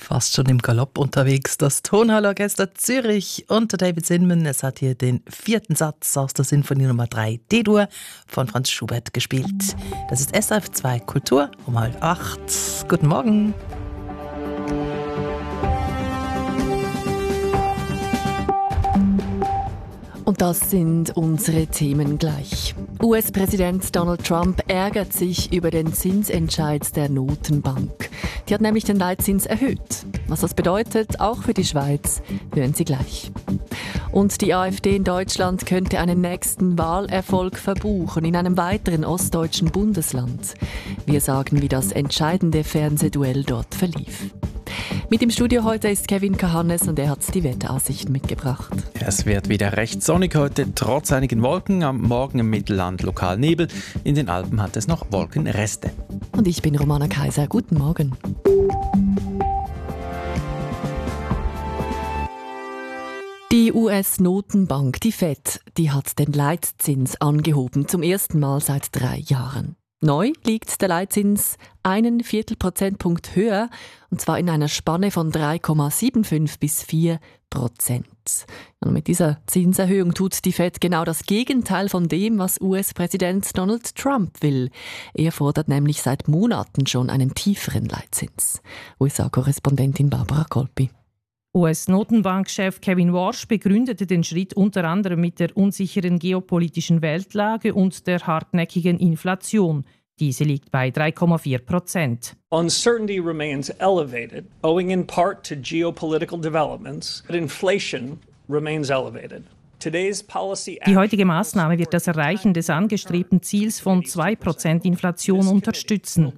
Fast schon im Galopp unterwegs. Das Tonhallorchester Zürich unter David Zinman. Es hat hier den 4. Satz aus der Sinfonie Nummer 3 D-Dur von Franz Schubert gespielt. Das ist SRF 2 Kultur um 7:30. Guten Morgen. Und das sind unsere Themen gleich. US-Präsident Donald Trump ärgert sich über den Zinsentscheid der Notenbank. Die hat nämlich den Leitzins erhöht. Was das bedeutet, auch für die Schweiz, hören Sie gleich. Und die AfD in Deutschland könnte einen nächsten Wahlerfolg verbuchen in einem weiteren ostdeutschen Bundesland. Wir sagen, wie das entscheidende Fernsehduell dort verlief. Mit im Studio heute ist Kevin Kahannes und er hat die Wetteraussichten mitgebracht. Es wird wieder recht sonnig heute, trotz einigen Wolken. Am Morgen im Mittelland lokal Nebel. In den Alpen hat es noch Wolkenreste. Und ich bin Romana Kaiser. Guten Morgen. Die US-Notenbank, die FED, die hat den Leitzins angehoben, zum ersten Mal seit 3 Jahren. Neu liegt der Leitzins 1/4 Prozentpunkt höher, und zwar in einer Spanne von 3,75 bis 4%. Und mit dieser Zinserhöhung tut die FED genau das Gegenteil von dem, was US-Präsident Donald Trump will. Er fordert nämlich seit Monaten schon einen tieferen Leitzins. USA-Korrespondentin Barbara Kolpi. US-Notenbankchef Kevin Warsh begründete den Schritt unter anderem mit der unsicheren geopolitischen Weltlage und der hartnäckigen Inflation. Diese liegt bei 3,4%. Uncertainty remains elevated, owing in part to geopolitical developments, but inflation remains elevated. Die heutige Maßnahme wird das Erreichen des angestrebten Ziels von 2% Inflation unterstützen.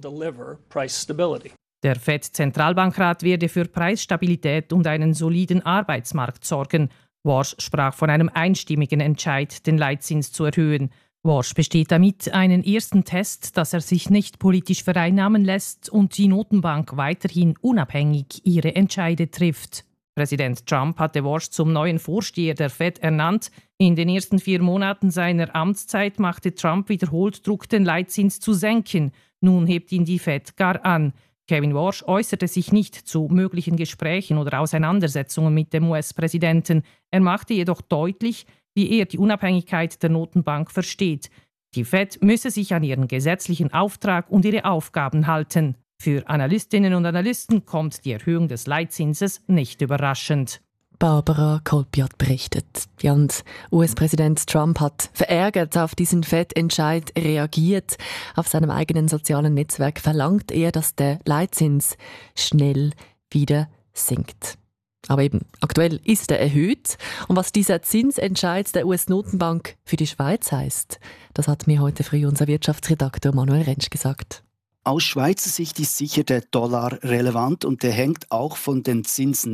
Der FED-Zentralbankrat werde für Preisstabilität und einen soliden Arbeitsmarkt sorgen. Warsh sprach von einem einstimmigen Entscheid, den Leitzins zu erhöhen. Warsh besteht damit einen ersten Test, dass er sich nicht politisch vereinnahmen lässt und die Notenbank weiterhin unabhängig ihre Entscheide trifft. Präsident Trump hatte Warsh zum neuen Vorsteher der FED ernannt. In den ersten 4 Monaten seiner Amtszeit machte Trump wiederholt Druck, den Leitzins zu senken. Nun hebt ihn die FED gar an. Kevin Warsh äußerte sich nicht zu möglichen Gesprächen oder Auseinandersetzungen mit dem US-Präsidenten. Er machte jedoch deutlich, wie er die Unabhängigkeit der Notenbank versteht. Die FED müsse sich an ihren gesetzlichen Auftrag und ihre Aufgaben halten. Für Analystinnen und Analysten kommt die Erhöhung des Leitzinses nicht überraschend. Barbara Kolpi hat berichtet. Ja, und US-Präsident Trump hat verärgert auf diesen FED-Entscheid reagiert. Auf seinem eigenen sozialen Netzwerk verlangt er, dass der Leitzins schnell wieder sinkt. Aber eben, aktuell ist er erhöht. Und was dieser Zinsentscheid der US-Notenbank für die Schweiz heisst, das hat mir heute früh unser Wirtschaftsredakteur Manuel Rentsch gesagt. Aus Schweizer Sicht ist sicher der Dollar relevant und der hängt auch von den Zinsen